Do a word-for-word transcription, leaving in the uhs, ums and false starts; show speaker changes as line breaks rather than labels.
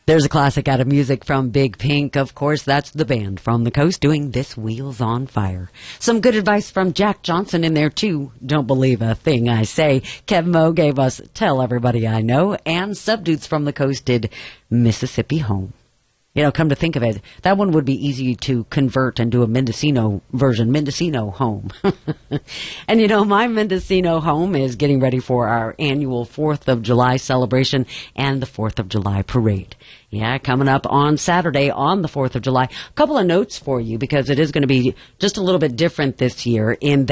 There's a classic out of music from Big Pink. Of course, that's the band from the coast doing This Wheel's on Fire. Some good advice from Jack Johnson in there, too. Don't believe a thing I say. Kev Mo gave us Tell Everybody I Know, and Subdudes from the coast did Mississippi Home. You know, come to think of it, that one would be easy to convert and do a Mendocino version, Mendocino Home. And, you know, my Mendocino Home is getting ready for our annual fourth of July celebration and the fourth of July parade. Yeah, coming up on Saturday on the fourth of July. A couple of notes for you because it is going to be just a little bit different this year in